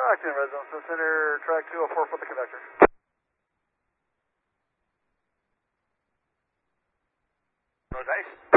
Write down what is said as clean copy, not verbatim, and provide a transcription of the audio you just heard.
Acting residence, center track 204 for the conductor. No dice.